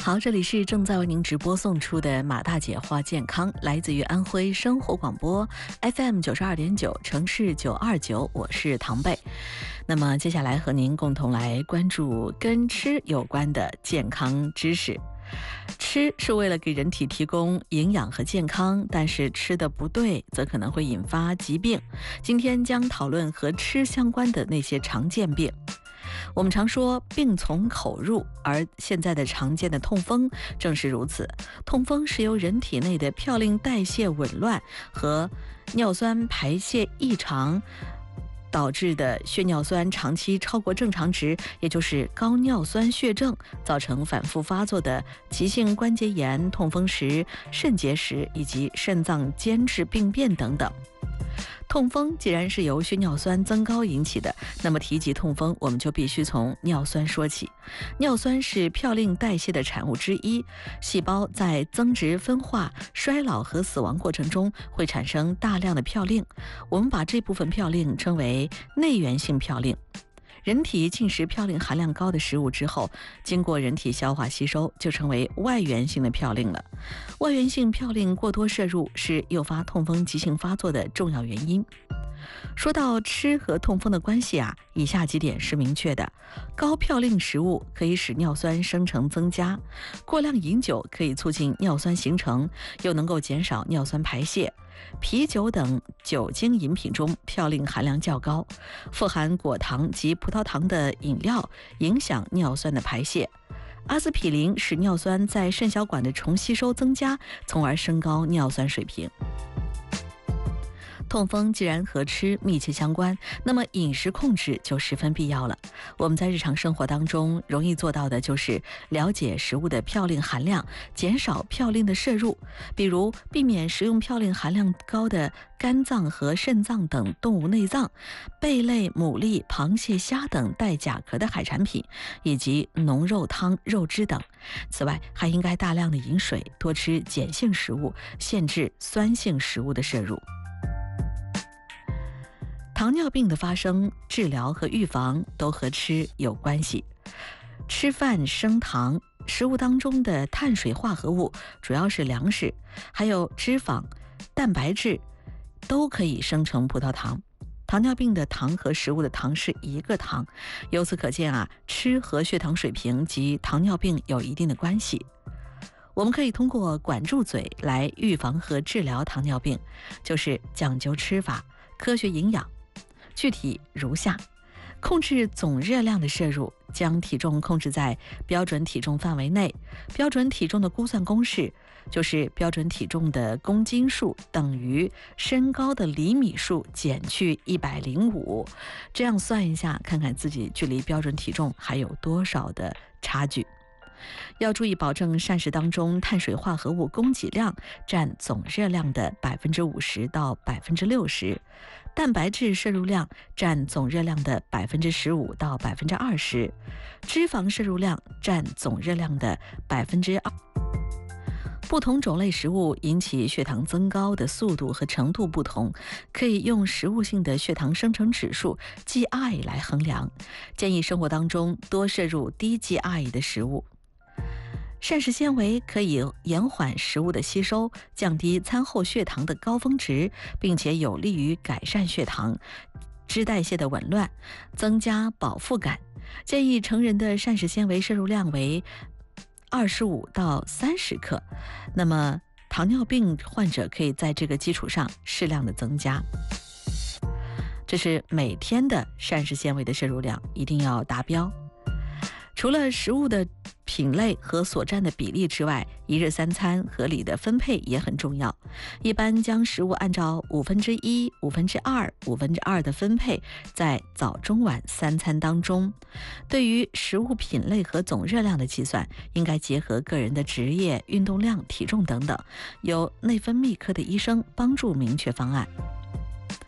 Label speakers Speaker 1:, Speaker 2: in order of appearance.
Speaker 1: 好，这里是正在为您直播送出的马大姐话健康，来自于安徽生活广播 FM 92.9城市929，我是唐贝。那么接下来和您共同来关注跟吃有关的健康知识。吃是为了给人体提供营养和健康，但是吃的不对则可能会引发疾病。今天将讨论和吃相关的那些常见病。我们常说病从口入，而现在的常见的痛风正是如此。痛风是由人体内的嘌呤代谢紊乱和尿酸排泄异常导致的血尿酸长期超过正常值，也就是高尿酸血症，造成反复发作的急性关节炎、痛风石、肾结石以及肾脏间质病变等等。痛风既然是由血尿酸增高引起的，那么提及痛风，我们就必须从尿酸说起。尿酸是嘌呤代谢的产物之一，细胞在增殖、分化、衰老和死亡过程中会产生大量的嘌呤，我们把这部分嘌呤称为内源性嘌呤。人体进食嘌呤含量高的食物之后，经过人体消化吸收，就成为外源性的嘌呤了。外源性嘌呤过多摄入是诱发痛风急性发作的重要原因。说到吃和痛风的关系以下几点是明确的：高嘌呤食物可以使尿酸生成增加，过量饮酒可以促进尿酸形成，又能够减少尿酸排泄。啤酒等酒精饮品中嘌呤含量较高，富含果糖及葡萄糖的饮料影响尿酸的排泄。阿司匹林使尿酸在肾小管的重吸收增加，从而升高尿酸水平。痛风既然和吃密切相关，那么饮食控制就十分必要了。我们在日常生活当中容易做到的就是了解食物的嘌呤含量，减少嘌呤的摄入，比如避免食用嘌呤含量高的肝脏和肾脏等动物内脏、贝类、牡蛎、螃蟹、虾等带甲壳的海产品，以及浓肉汤、肉汁等。此外，还应该大量的饮水，多吃碱性食物，限制酸性食物的摄入。糖尿病的发生、治疗和预防都和吃有关系。吃饭升糖，食物当中的碳水化合物主要是粮食，还有脂肪、蛋白质都可以生成葡萄糖。糖尿病的糖和食物的糖是一个糖，由此可见吃和血糖水平及糖尿病有一定的关系。我们可以通过管住嘴来预防和治疗糖尿病，就是讲究吃法、科学营养。具体如下：控制总热量的摄入，将体重控制在标准体重范围内。标准体重的估算公式就是标准体重的公斤数等于身高的厘米数减去105，这样算一下，看看自己距离标准体重还有多少的差距。要注意保证膳食当中碳水化合物供给量占总热量的50%到60%，蛋白质摄入量占总热量的15%到20%，脂肪摄入量占总热量的2%。不同种类食物引起血糖增高的速度和程度不同，可以用食物性的血糖生成指数 GI 来衡量。建议生活当中多摄入低 GI 的食物。膳食纤维可以延缓食物的吸收，降低餐后血糖的高峰值，并且有利于改善血糖、脂代谢的紊乱，增加饱腹感。建议成人的膳食纤维摄入量为25到30克，那么糖尿病患者可以在这个基础上适量的增加。这是每天的膳食纤维的摄入量一定要达标。除了食物的品类和所占的比例之外，一日三餐合理的分配也很重要。一般将食物按照1/5、2/5、2/2的分配在早中晚三餐当中。对于食物品类和总热量的计算，应该结合个人的职业、运动量、体重等等，由内分泌科的医生帮助明确方案。